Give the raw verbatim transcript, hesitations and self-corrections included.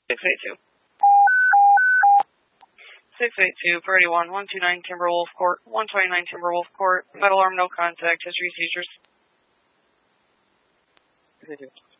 six eight two. six eight two, Priority one, one two nine Timberwolf Court, one twenty-nine Timberwolf Court, metal arm, no contact, history seizures.